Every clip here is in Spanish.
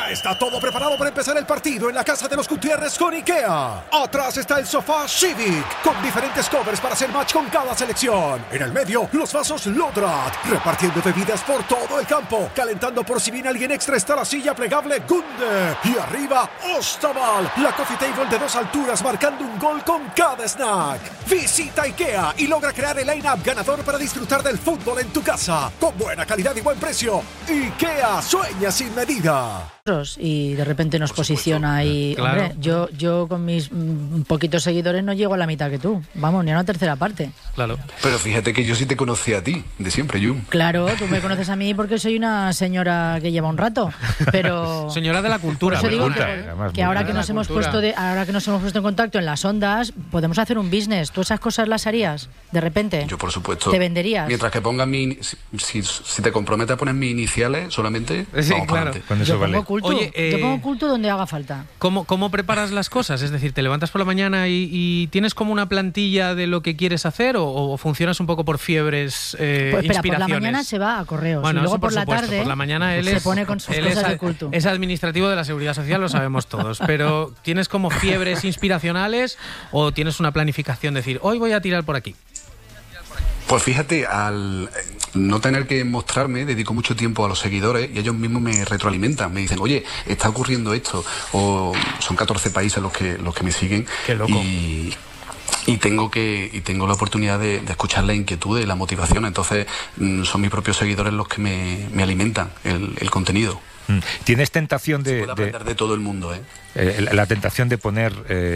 Ya está todo preparado para empezar el partido en la casa de los Gutiérrez con IKEA. Atrás está el sofá Civic, con diferentes covers para hacer match con cada selección. En el medio, los vasos Lodrat, repartiendo bebidas por todo el campo. Calentando por si viene alguien extra está la silla plegable Gunde. Y arriba, Ostaval, la coffee table de 2 alturas marcando un gol con cada snack. Visita IKEA y logra crear el line-up ganador para disfrutar del fútbol en tu casa. Con buena calidad y buen precio. IKEA sueña sin medida. Y de repente nos posiciona y claro. Hombre, yo con mis poquitos seguidores no llego a la mitad que tú, vamos, ni a una tercera parte. Claro. Pero fíjate que yo sí te conocí a ti, de siempre, Jun. Claro, tú me conoces a mí porque soy una señora que lleva un rato, pero Señora de la cultura. por eso digo ¿verdad? que ahora que nos hemos puesto en contacto en las ondas, podemos hacer un business. ¿Tú esas cosas las harías de repente? Yo, por supuesto. ¿Te venderías? Mientras que pongas si te comprometes a poner mis iniciales solamente, Sí, vamos claro. para adelante. Con eso Yo vale. pongo culto, Oye, yo pongo culto donde haga falta. ¿Cómo preparas las cosas? Es decir, ¿te levantas por la mañana y tienes como una plantilla de lo que quieres hacer o funcionas un poco por fiebres, Pues espera, inspiraciones? por la mañana se va a correos Bueno, y luego eso por la supuesto, tarde por la mañana él se es, pone con sus él cosas es, de culto. es administrativo de la Seguridad Social, lo sabemos todos, pero ¿tienes como fiebres inspiracionales o tienes una planificación de decir, hoy voy a tirar por aquí? Pues fíjate, al no tener que mostrarme, dedico mucho tiempo a los seguidores y ellos mismos me retroalimentan, me dicen, oye, está ocurriendo esto, o son 14 países los que me siguen. Qué loco. Y tengo la oportunidad de escuchar la inquietud y la motivación, entonces son mis propios seguidores los que me alimentan el contenido. ¿Tienes tentación Se de puede aprender de todo el mundo, la tentación de poner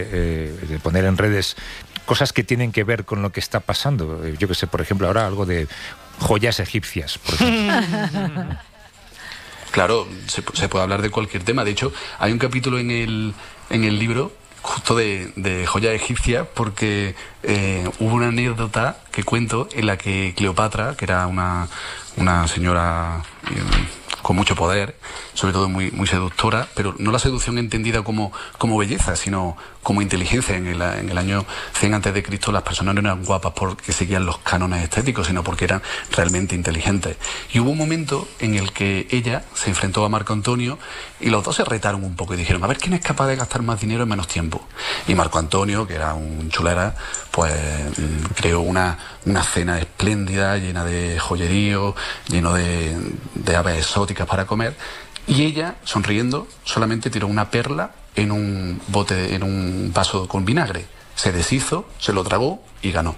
en redes cosas que tienen que ver con lo que está pasando? Yo que sé, por ejemplo, ahora algo de joyas egipcias, por ejemplo. Claro, se puede hablar de cualquier tema. De hecho, hay un capítulo en el libro justo de joyas egipcias, porque hubo una anécdota que cuento en la que Cleopatra, que era una señora con mucho poder, sobre todo muy, muy seductora, pero no la seducción entendida como belleza, sino como inteligencia. En el año 100 a.C. las personas no eran guapas porque seguían los cánones estéticos, sino porque eran realmente inteligentes. Y hubo un momento en el que ella se enfrentó a Marco Antonio y los dos se retaron un poco y dijeron, a ver quién es capaz de gastar más dinero en menos tiempo. Y Marco Antonio, que era un chulera, pues creó una cena espléndida, llena de joyerío, lleno de aves exóticas para comer, y ella, sonriendo, solamente tiró una perla en un vaso con vinagre. Se deshizo, se lo tragó y ganó.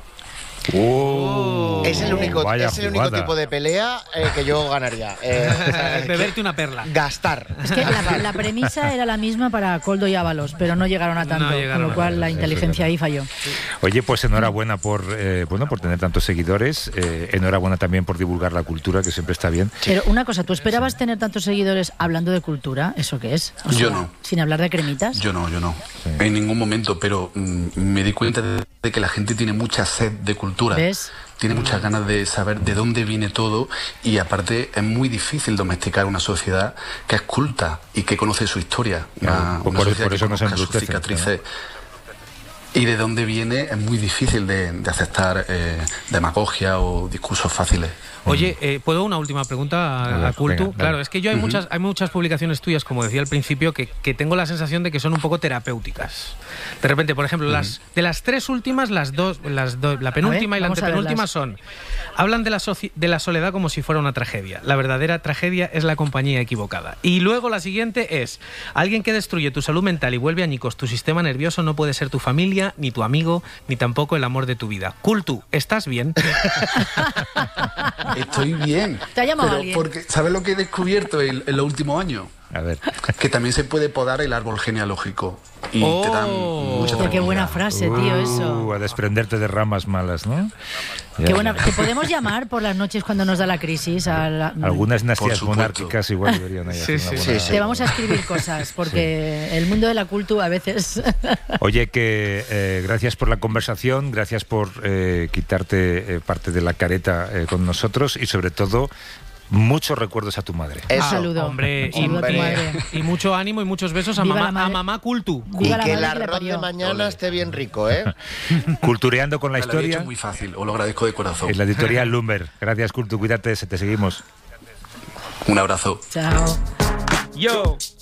Es el único tipo de pelea que yo ganaría. Beberte una perla. Gastar. Es que la premisa era la misma para Koldo y Ábalos, pero no llegaron a tanto, con lo cual la inteligencia ahí falló. Oye, pues enhorabuena por tener tantos seguidores, enhorabuena también por divulgar la cultura, que siempre está bien. Pero una cosa, ¿tú esperabas tener tantos seguidores hablando de cultura? ¿Eso qué es? O sea, Yo no. ¿Sin hablar de cremitas? Yo no. Sí. En ningún momento, pero me di cuenta de que la gente tiene mucha sed de cultura. ¿Ves? Tiene muchas ganas de saber de dónde viene todo, y aparte es muy difícil domesticar una sociedad que es culta y que conoce su historia. Una sociedad por eso que nos conozca sus embrutece, cicatrices. Y de dónde viene es muy difícil de aceptar demagogia o discursos fáciles. Oye, ¿puedo una última pregunta a Cultu? Venga, claro, es que yo hay muchas publicaciones tuyas, como decía al principio, que tengo la sensación de que son un poco terapéuticas. De repente, por ejemplo, de las 3 últimas, la penúltima y la antepenúltima hablan de la soledad como si fuera una tragedia. La verdadera tragedia es la compañía equivocada. Y luego la siguiente es, alguien que destruye tu salud mental y vuelve añicos tu sistema nervioso no puede ser tu familia, ni tu amigo, ni tampoco el amor de tu vida. Cultu, ¿estás bien? Estoy bien. ¿Te ha llamado pero alguien? porque, ¿sabes lo que he descubierto en los últimos años? A ver. Que también se puede podar el árbol genealógico. Y te dan mucha Hostia, qué tranquilidad. buena frase, tío, eso. A desprenderte de ramas malas, ¿no? Qué buena. ¿Te podemos llamar por las noches cuando nos da la crisis? Algunas Por dinastías supuesto. monárquicas igual deberían hacer Sí, una sí, buena... sí. Te vamos a escribir cosas, porque el mundo de la cultura a veces... Oye, que gracias por la conversación, gracias por quitarte parte de la careta con nosotros, y sobre todo muchos recuerdos a tu madre. Eso. Saludo. Hombre, Saludo a tu madre. y mucho ánimo y muchos besos a Viva la mamá, madre. a mamá Cultu. Y Viva la que el madre que le arroz parió. de mañana esté bien rico, ¿eh? Cultureando con la Me lo había historia, hecho muy fácil, os lo agradezco de corazón. en la editorial Lumber. Gracias, Cultu, cuídate, te seguimos. Un abrazo. Chao. Yo.